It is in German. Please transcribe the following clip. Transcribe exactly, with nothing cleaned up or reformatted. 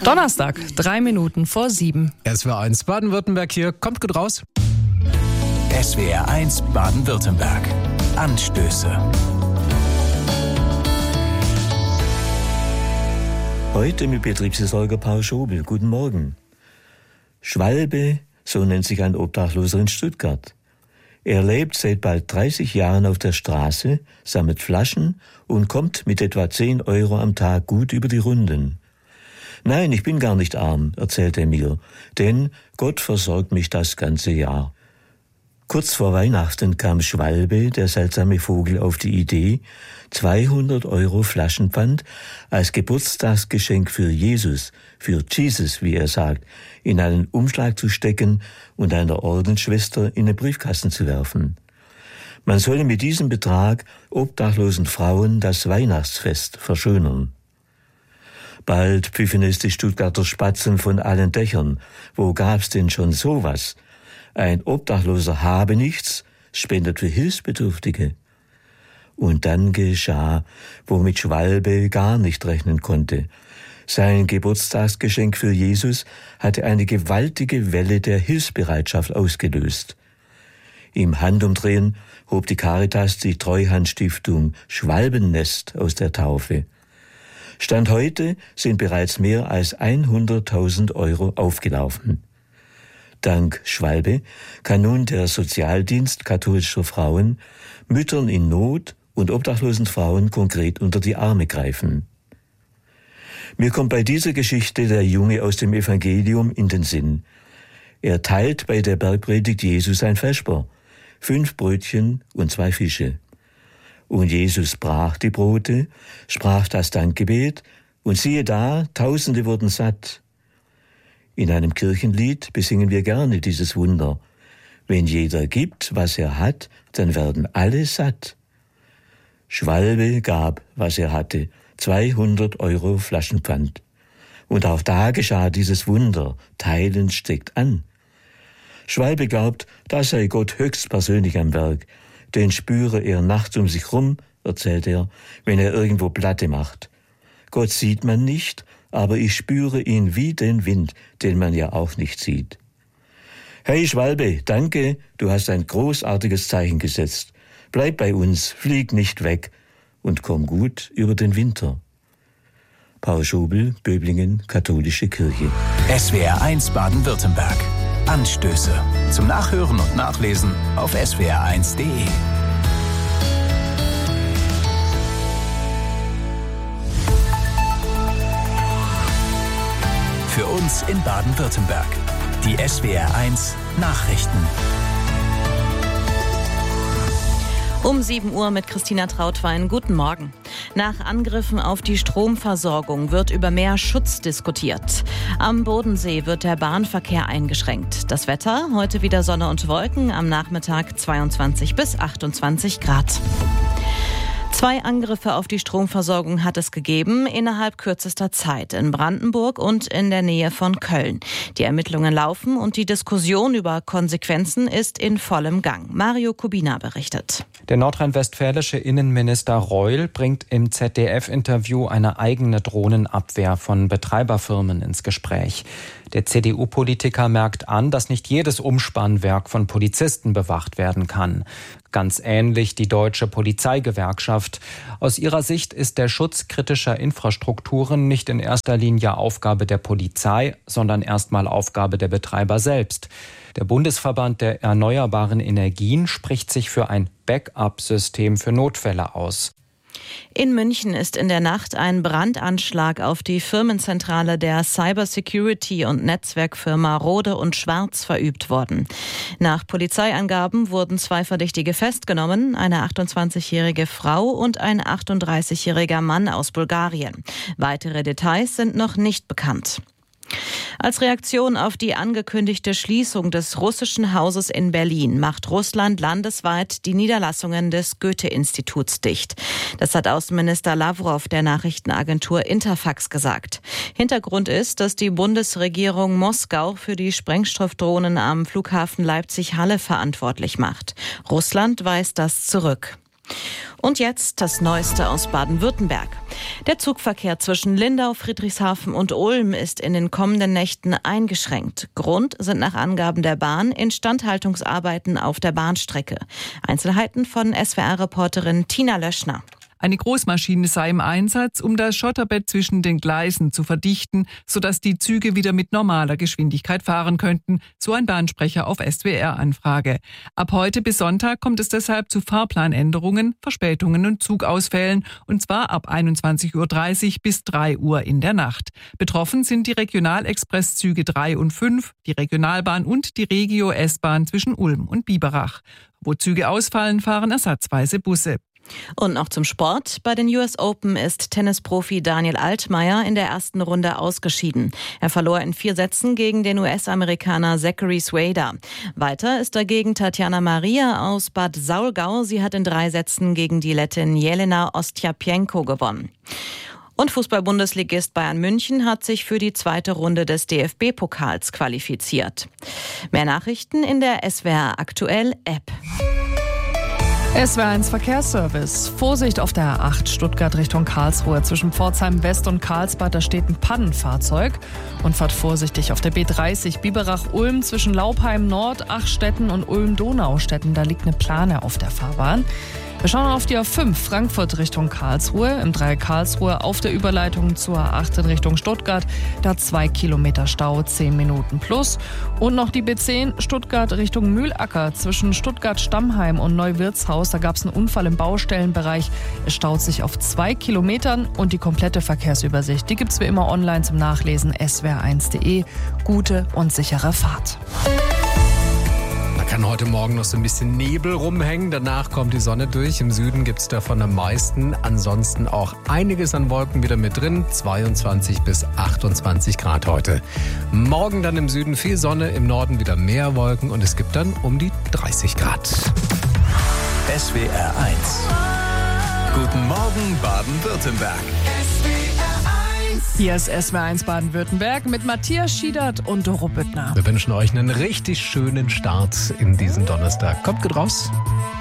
Donnerstag, drei Minuten vor sieben. S W R eins Baden-Württemberg hier, kommt gut raus. S W R eins Baden-Württemberg. Anstöße. Heute mit Betriebsversorger Paul Schobel. Guten Morgen. Schwalbe, so nennt sich ein Obdachloser in Stuttgart. Er lebt seit bald dreißig Jahren auf der Straße, sammelt Flaschen und kommt mit etwa zehn Euro am Tag gut über die Runden. Nein, ich bin gar nicht arm, erzählt er mir, denn Gott versorgt mich das ganze Jahr. Kurz vor Weihnachten kam Schwalbe, der seltsame Vogel, auf die Idee, zweihundert Euro Flaschenpfand als Geburtstagsgeschenk für Jesus, für Jesus, wie er sagt, in einen Umschlag zu stecken und einer Ordensschwester in den Briefkasten zu werfen. Man solle mit diesem Betrag obdachlosen Frauen das Weihnachtsfest verschönern. Bald pfiffen es die Stuttgarter Spatzen von allen Dächern. Wo gab's denn schon sowas? Ein Obdachloser habe nichts, spendet für Hilfsbedürftige. Und dann geschah, womit Schwalbe gar nicht rechnen konnte. Sein Geburtstagsgeschenk für Jesus hatte eine gewaltige Welle der Hilfsbereitschaft ausgelöst. Im Handumdrehen hob die Caritas die Treuhandstiftung Schwalbennest aus der Taufe. Stand heute sind bereits mehr als hunderttausend Euro aufgelaufen. Dank Schwalbe kann nun der Sozialdienst katholischer Frauen Müttern in Not und obdachlosen Frauen konkret unter die Arme greifen. Mir kommt bei dieser Geschichte der Junge aus dem Evangelium in den Sinn. Er teilt bei der Bergpredigt Jesus ein Vesper, fünf Brötchen und zwei Fische. Und Jesus brach die Brote, sprach das Dankgebet, und siehe da, Tausende wurden satt. In einem Kirchenlied besingen wir gerne dieses Wunder. Wenn jeder gibt, was er hat, dann werden alle satt. Schwalbe gab, was er hatte, zweihundert Euro Flaschenpfand. Und auch da geschah dieses Wunder, Teilen steckt an. Schwalbe glaubt, da sei Gott höchstpersönlich am Werk, den spüre er nachts um sich rum, erzählt er, wenn er irgendwo Platte macht. Gott sieht man nicht, aber ich spüre ihn wie den Wind, den man ja auch nicht sieht. Hey Schwalbe, danke, du hast ein großartiges Zeichen gesetzt. Bleib bei uns, flieg nicht weg und komm gut über den Winter. Paul Schobel, Böblingen, Katholische Kirche. S W R eins Baden-Württemberg. Anstöße. Zum Nachhören und Nachlesen auf S W R eins Punkt de. Für uns in Baden-Württemberg. Die S W R eins Nachrichten. Um sieben Uhr mit Christina Trautwein. Guten Morgen. Nach Angriffen auf die Stromversorgung wird über mehr Schutz diskutiert. Am Bodensee wird der Bahnverkehr eingeschränkt. Das Wetter, heute wieder Sonne und Wolken, am Nachmittag zweiundzwanzig bis achtundzwanzig Grad. Zwei Angriffe auf die Stromversorgung hat es gegeben, innerhalb kürzester Zeit in Brandenburg und in der Nähe von Köln. Die Ermittlungen laufen und die Diskussion über Konsequenzen ist in vollem Gang. Mario Kubina berichtet. Der nordrhein-westfälische Innenminister Reul bringt im Z D F-Interview eine eigene Drohnenabwehr von Betreiberfirmen ins Gespräch. Der C D U-Politiker merkt an, dass nicht jedes Umspannwerk von Polizisten bewacht werden kann. Ganz ähnlich die Deutsche Polizeigewerkschaft. Aus ihrer Sicht ist der Schutz kritischer Infrastrukturen nicht in erster Linie Aufgabe der Polizei, sondern erstmal Aufgabe der Betreiber selbst. Der Bundesverband der erneuerbaren Energien spricht sich für ein Backup-System für Notfälle aus. In München ist in der Nacht ein Brandanschlag auf die Firmenzentrale der Cybersecurity- und Netzwerkfirma Rode und Schwarz verübt worden. Nach Polizeiangaben wurden zwei Verdächtige festgenommen, eine achtundzwanzigjährige Frau und ein achtunddreißigjähriger Mann aus Bulgarien. Weitere Details sind noch nicht bekannt. Als Reaktion auf die angekündigte Schließung des russischen Hauses in Berlin macht Russland landesweit die Niederlassungen des Goethe-Instituts dicht. Das hat Außenminister Lawrow der Nachrichtenagentur Interfax gesagt. Hintergrund ist, dass die Bundesregierung Moskau für die Sprengstoffdrohnen am Flughafen Leipzig-Halle verantwortlich macht. Russland weist das zurück. Und jetzt das Neueste aus Baden-Württemberg. Der Zugverkehr zwischen Lindau, Friedrichshafen und Ulm ist in den kommenden Nächten eingeschränkt. Grund sind nach Angaben der Bahn Instandhaltungsarbeiten auf der Bahnstrecke. Einzelheiten von S W R-Reporterin Tina Löschner. Eine Großmaschine sei im Einsatz, um das Schotterbett zwischen den Gleisen zu verdichten, sodass die Züge wieder mit normaler Geschwindigkeit fahren könnten, so ein Bahnsprecher auf S W R-Anfrage. Ab heute bis Sonntag kommt es deshalb zu Fahrplanänderungen, Verspätungen und Zugausfällen, und zwar ab einundzwanzig Uhr dreißig bis drei Uhr in der Nacht. Betroffen sind die Regionalexpresszüge drei und fünf, die Regionalbahn und die Regio-S-Bahn zwischen Ulm und Biberach. Wo Züge ausfallen, fahren ersatzweise Busse. Und noch zum Sport. Bei den U S Open ist Tennisprofi Daniel Altmaier in der ersten Runde ausgeschieden. Er verlor in vier Sätzen gegen den U S-Amerikaner Zachary Swader. Weiter ist dagegen Tatjana Maria aus Bad Saulgau. Sie hat in drei Sätzen gegen die Lettin Jelena Ostapenko gewonnen. Und Fußball-Bundesligist Bayern München hat sich für die zweite Runde des D F B-Pokals qualifiziert. Mehr Nachrichten in der S W R Aktuell App. S W R eins Verkehrsservice. Vorsicht auf der A acht Stuttgart Richtung Karlsruhe. Zwischen Pforzheim West und Karlsbad, da steht ein Pannenfahrzeug. Und fahrt vorsichtig auf der B dreißig Biberach-Ulm zwischen Laupheim Nord, Achstetten und Ulm-Donaustetten. Da liegt eine Plane auf der Fahrbahn. Wir schauen auf die A fünf Frankfurt Richtung Karlsruhe. Im Dreieck Karlsruhe auf der Überleitung zur A acht in Richtung Stuttgart. Da zwei Kilometer Stau, zehn Minuten plus. Und noch die B zehn Stuttgart Richtung Mühlacker. Zwischen Stuttgart-Stammheim und Neuwirtshaus. Da gab es einen Unfall im Baustellenbereich. Es staut sich auf zwei Kilometern. Und die komplette Verkehrsübersicht, die gibt es wie immer online zum Nachlesen. S W R eins punkt de. Gute und sichere Fahrt. Kann heute Morgen noch so ein bisschen Nebel rumhängen. Danach kommt die Sonne durch. Im Süden gibt es davon am meisten. Ansonsten auch einiges an Wolken wieder mit drin. zweiundzwanzig bis achtundzwanzig Grad heute. Morgen dann im Süden viel Sonne, im Norden wieder mehr Wolken und es gibt dann um die dreißig Grad. S W R eins. Guten Morgen Baden-Württemberg. Hier ist S W R eins Baden-Württemberg mit Matthias Schiedert und Doro Büttner. Wir wünschen euch einen richtig schönen Start in diesen Donnerstag. Kommt gut raus.